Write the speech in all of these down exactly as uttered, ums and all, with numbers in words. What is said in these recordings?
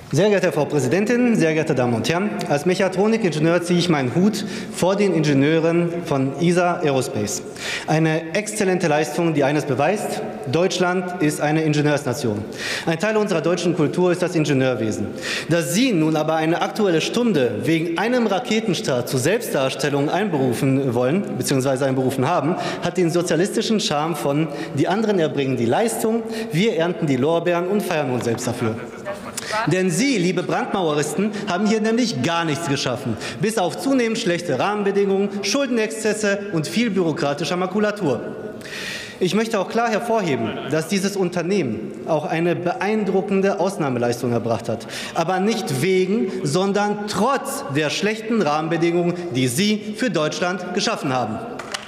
Sehr geehrte Frau Präsidentin, sehr geehrte Damen und Herren! Als Mechatronikingenieur ziehe ich meinen Hut vor den Ingenieuren von I S A Aerospace. Eine exzellente Leistung, die eines beweist: Deutschland ist eine Ingenieursnation. Ein Teil unserer deutschen Kultur ist das Ingenieurwesen. Dass Sie nun aber eine Aktuelle Stunde wegen einem Raketenstart zur Selbstdarstellung einberufen wollen bzw. einberufen haben, hat den sozialistischen Charme von: Die anderen erbringen die Leistung, wir ernten die Lorbeeren und feiern uns selbst dafür. Denn Sie, liebe Brandmaueristen, haben hier nämlich gar nichts geschaffen, bis auf zunehmend schlechte Rahmenbedingungen, Schuldenexzesse und viel bürokratischer Makulatur. Ich möchte auch klar hervorheben, dass dieses Unternehmen auch eine beeindruckende Ausnahmeleistung erbracht hat, aber nicht wegen, sondern trotz der schlechten Rahmenbedingungen, die Sie für Deutschland geschaffen haben.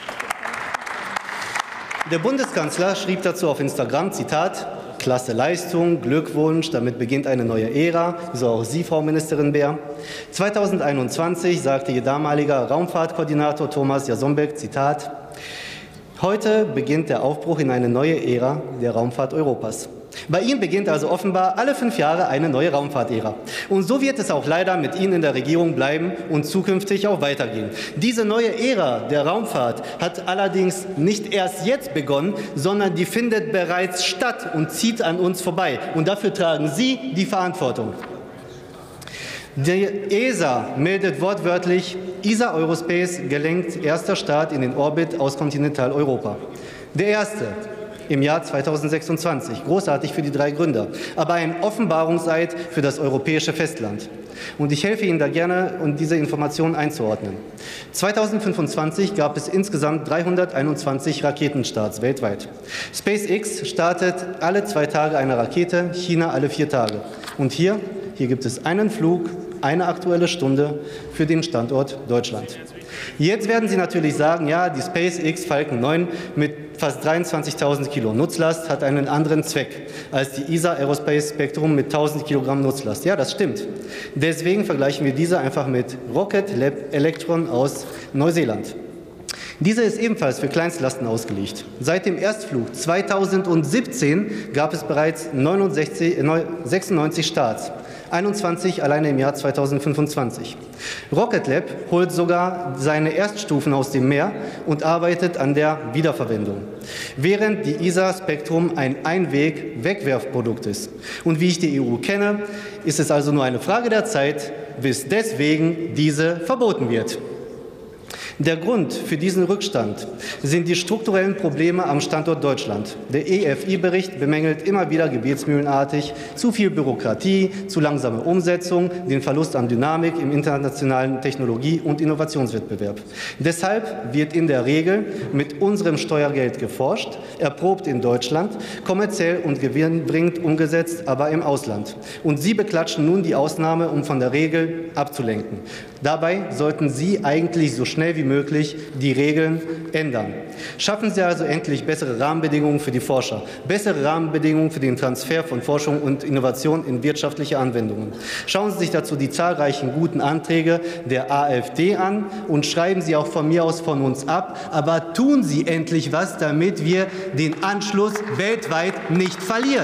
Der Bundeskanzler schrieb dazu auf Instagram, Zitat: Klasse Leistung, Glückwunsch, damit beginnt eine neue Ära, so auch Sie, Frau Ministerin Beer. zweitausendeinundzwanzig sagte Ihr damaliger Raumfahrtkoordinator Thomas Jasombek, Zitat: Heute beginnt der Aufbruch in eine neue Ära der Raumfahrt Europas. Bei Ihnen beginnt also offenbar alle fünf Jahre eine neue Raumfahrtära. Und so wird es auch leider mit Ihnen in der Regierung bleiben und zukünftig auch weitergehen. Diese neue Ära der Raumfahrt hat allerdings nicht erst jetzt begonnen, sondern die findet bereits statt und zieht an uns vorbei. Und dafür tragen Sie die Verantwortung. Die E S A meldet wortwörtlich: I S A Aerospace gelenkt erster Start in den Orbit aus Kontinentaleuropa. Der erste im Jahr zweitausendsechsundzwanzig. Großartig für die drei Gründer, aber ein Offenbarungseid für das europäische Festland. Und ich helfe Ihnen da gerne, um diese Informationen einzuordnen. zweitausendfünfundzwanzig gab es insgesamt dreihunderteinundzwanzig Raketenstarts weltweit. SpaceX startet alle zwei Tage eine Rakete, China alle vier Tage. Und hier, hier gibt es einen Flug, eine Aktuelle Stunde für den Standort Deutschland. Jetzt werden Sie natürlich sagen, ja, die SpaceX Falcon neun mit fast dreiundzwanzigtausend Kilo Nutzlast hat einen anderen Zweck als die I S A Aerospace Spectrum mit tausend Kilogramm Nutzlast. Ja, das stimmt. Deswegen vergleichen wir diese einfach mit Rocket Lab Electron aus Neuseeland. Diese ist ebenfalls für Kleinstlasten ausgelegt. Seit dem Erstflug zweitausendsiebzehn gab es bereits sechsundneunzig Starts, einundzwanzig alleine im Jahr zweitausendfünfundzwanzig. Rocket Lab holt sogar seine Erststufen aus dem Meer und arbeitet an der Wiederverwendung, während die I S A Spectrum ein Einweg-Wegwerfprodukt ist. Und wie ich die E U kenne, ist es also nur eine Frage der Zeit, bis deswegen diese verboten wird. Der Grund für diesen Rückstand sind die strukturellen Probleme am Standort Deutschland. Der E F I-Bericht bemängelt immer wieder gebetsmühlenartig zu viel Bürokratie, zu langsame Umsetzung, den Verlust an Dynamik im internationalen Technologie- und Innovationswettbewerb. Deshalb wird in der Regel mit unserem Steuergeld geforscht, erprobt in Deutschland, kommerziell und gewinnbringend umgesetzt, aber im Ausland. Und Sie beklatschen nun die Ausnahme, um von der Regel abzulenken. Dabei sollten Sie eigentlich so schnell wie möglich die Regeln ändern. Schaffen Sie also endlich bessere Rahmenbedingungen für die Forscher, bessere Rahmenbedingungen für den Transfer von Forschung und Innovation in wirtschaftliche Anwendungen. Schauen Sie sich dazu die zahlreichen guten Anträge der AfD an und schreiben Sie auch von mir aus von uns ab, aber tun Sie endlich was, damit wir den Anschluss weltweit nicht verlieren.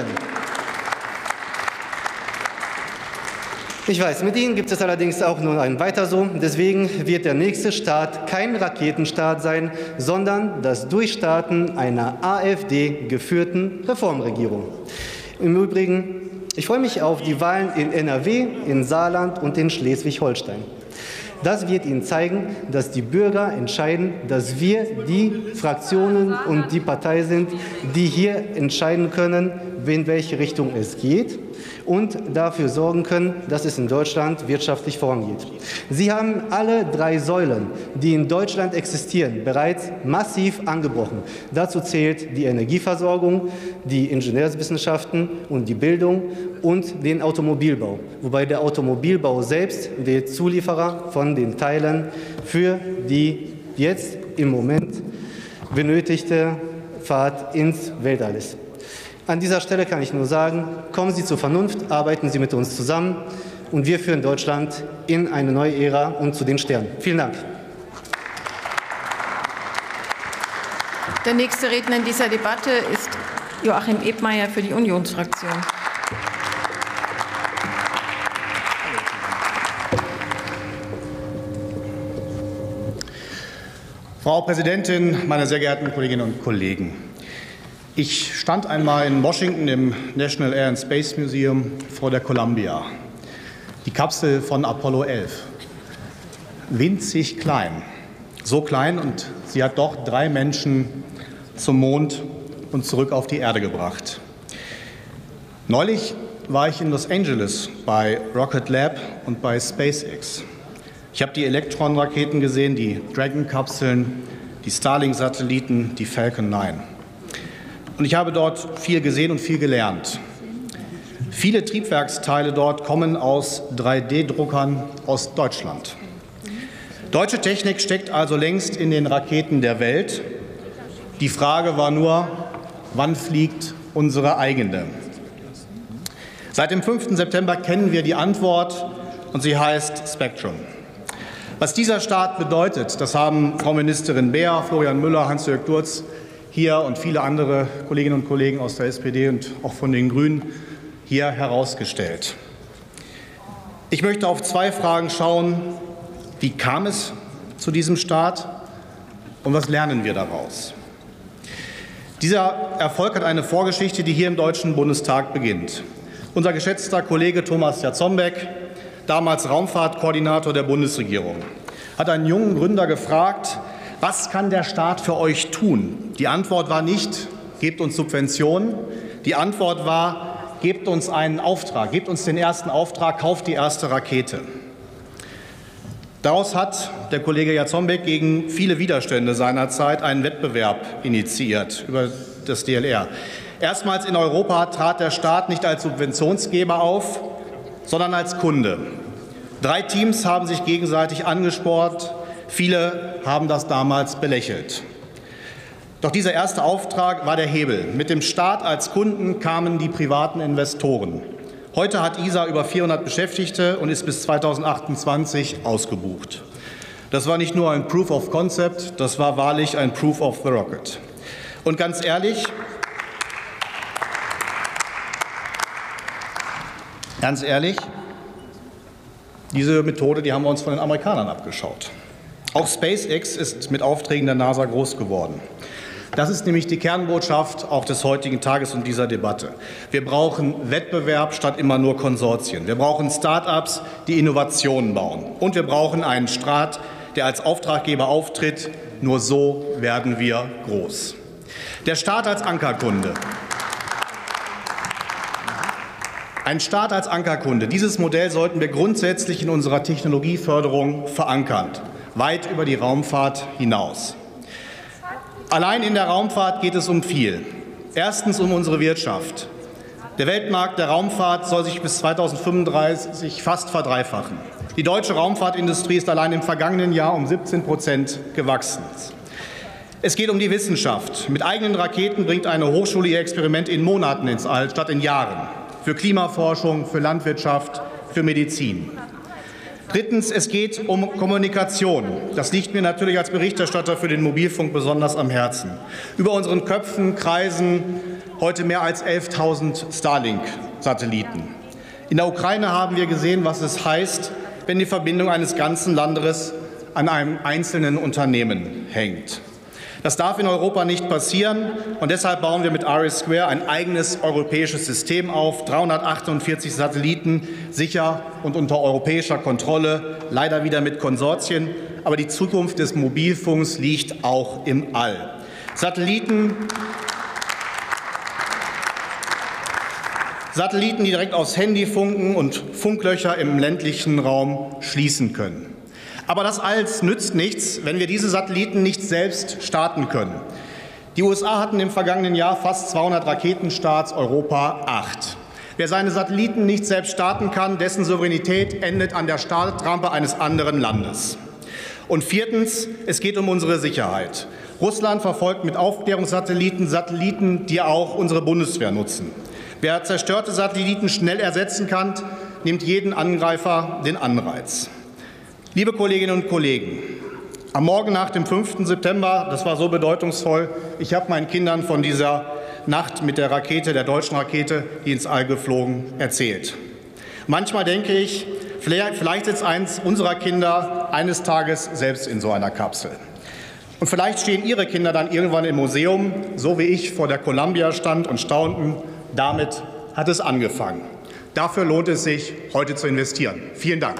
Ich weiß, mit Ihnen gibt es allerdings auch nur ein Weiter so. Deswegen wird der nächste Start kein Raketenstart sein, sondern das Durchstarten einer AfD-geführten Reformregierung. Im Übrigen, ich freue mich auf die Wahlen in N R W, in Saarland und in Schleswig-Holstein. Das wird Ihnen zeigen, dass die Bürger entscheiden, dass wir die Fraktionen und die Partei sind, die hier entscheiden können, in welche Richtung es geht und dafür sorgen können, dass es in Deutschland wirtschaftlich vorangeht. Sie haben alle drei Säulen, die in Deutschland existieren, bereits massiv angebrochen. Dazu zählt die Energieversorgung, die Ingenieurswissenschaften und die Bildung und den Automobilbau, wobei der Automobilbau selbst der Zulieferer von den Teilen für die jetzt im Moment benötigte Fahrt ins Weltall ist. An dieser Stelle kann ich nur sagen, kommen Sie zur Vernunft, arbeiten Sie mit uns zusammen und wir führen Deutschland in eine neue Ära und zu den Sternen. Vielen Dank. Der nächste Redner in dieser Debatte ist Joachim Ebmeier für die Unionsfraktion. Frau Präsidentin, meine sehr geehrten Kolleginnen und Kollegen! Ich stand einmal in Washington im National Air and Space Museum vor der Columbia, die Kapsel von Apollo elf. Winzig klein, so klein, und sie hat doch drei Menschen zum Mond und zurück auf die Erde gebracht. Neulich war ich in Los Angeles bei Rocket Lab und bei SpaceX. Ich habe die Elektron-Raketen gesehen, die Dragon-Kapseln, die Starlink-Satelliten, die Falcon neun. Und ich habe dort viel gesehen und viel gelernt. Viele Triebwerksteile dort kommen aus drei D Druckern aus Deutschland. Deutsche Technik steckt also längst in den Raketen der Welt. Die Frage war nur, wann fliegt unsere eigene? Seit dem fünften September kennen wir die Antwort, und sie heißt Spectrum. Was dieser Start bedeutet, das haben Frau Ministerin Beer, Florian Müller, Hans-Jörg Durz hier und viele andere Kolleginnen und Kollegen aus der S P D und auch von den Grünen hier herausgestellt. Ich möchte auf zwei Fragen schauen. Wie kam es zu diesem Start und was lernen wir daraus? Dieser Erfolg hat eine Vorgeschichte, die hier im Deutschen Bundestag beginnt. Unser geschätzter Kollege Thomas Jarzombeck, damals Raumfahrtkoordinator der Bundesregierung, hat einen jungen Gründer gefragt, was kann der Staat für euch tun? Die Antwort war nicht, gebt uns Subventionen. Die Antwort war, gebt uns einen Auftrag, gebt uns den ersten Auftrag, kauft die erste Rakete. Daraus hat der Kollege Jarzombeck gegen viele Widerstände seinerzeit einen Wettbewerb initiiert über das D L R. Erstmals in Europa trat der Staat nicht als Subventionsgeber auf, sondern als Kunde. Drei Teams haben sich gegenseitig angespornt. Viele haben das damals belächelt. Doch dieser erste Auftrag war der Hebel. Mit dem Staat als Kunden kamen die privaten Investoren. Heute hat E S A über vierhundert Beschäftigte und ist bis zweitausendachtundzwanzig ausgebucht. Das war nicht nur ein Proof of Concept, das war wahrlich ein Proof of the Rocket. Und ganz ehrlich, Ganz ehrlich, diese Methode, die haben wir uns von den Amerikanern abgeschaut. Auch SpaceX ist mit Aufträgen der NASA groß geworden. Das ist nämlich die Kernbotschaft auch des heutigen Tages und dieser Debatte. Wir brauchen Wettbewerb statt immer nur Konsortien. Wir brauchen Start-ups, die Innovationen bauen. Und wir brauchen einen Staat, der als Auftraggeber auftritt. Nur so werden wir groß. Der Staat als Ankerkunde. Ein Staat als Ankerkunde. Dieses Modell sollten wir grundsätzlich in unserer Technologieförderung verankern, weit über die Raumfahrt hinaus. Allein in der Raumfahrt geht es um viel. Erstens um unsere Wirtschaft. Der Weltmarkt der Raumfahrt soll sich bis zweitausendfünfunddreißig fast verdreifachen. Die deutsche Raumfahrtindustrie ist allein im vergangenen Jahr um siebzehn Prozent gewachsen. Es geht um die Wissenschaft. Mit eigenen Raketen bringt eine Hochschule ihr Experiment in Monaten ins All statt in Jahren. Für Klimaforschung, für Landwirtschaft, für Medizin. Drittens, es geht um Kommunikation. Das liegt mir natürlich als Berichterstatter für den Mobilfunk besonders am Herzen. Über unseren Köpfen kreisen heute mehr als elftausend Starlink-Satelliten. In der Ukraine haben wir gesehen, was es heißt, wenn die Verbindung eines ganzen Landes an einem einzelnen Unternehmen hängt. Das darf in Europa nicht passieren, und deshalb bauen wir mit R S Square ein eigenes europäisches System auf, dreihundertachtundvierzig Satelliten, sicher und unter europäischer Kontrolle, leider wieder mit Konsortien. Aber die Zukunft des Mobilfunks liegt auch im All. Satelliten, Satelliten, die direkt aufs Handy funken und Funklöcher im ländlichen Raum schließen können. Aber das alles nützt nichts, wenn wir diese Satelliten nicht selbst starten können. Die U S A hatten im vergangenen Jahr fast zweihundert Raketenstarts, Europa acht. Wer seine Satelliten nicht selbst starten kann, dessen Souveränität endet an der Startrampe eines anderen Landes. Und viertens, es geht um unsere Sicherheit. Russland verfolgt mit Aufklärungssatelliten Satelliten, die auch unsere Bundeswehr nutzen. Wer zerstörte Satelliten schnell ersetzen kann, nimmt jeden Angreifer den Anreiz. Liebe Kolleginnen und Kollegen, am Morgen nach dem fünften September, das war so bedeutungsvoll, ich habe meinen Kindern von dieser Nacht mit der Rakete, der deutschen Rakete, die ins All geflogen, erzählt. Manchmal denke ich, vielleicht sitzt eins unserer Kinder eines Tages selbst in so einer Kapsel. Und vielleicht stehen Ihre Kinder dann irgendwann im Museum, so wie ich vor der Columbia stand und staunten, damit hat es angefangen. Dafür lohnt es sich, heute zu investieren. Vielen Dank.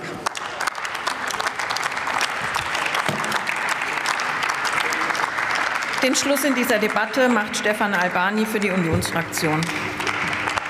Den Schluss in dieser Debatte macht Stefan Albani für die Unionsfraktion.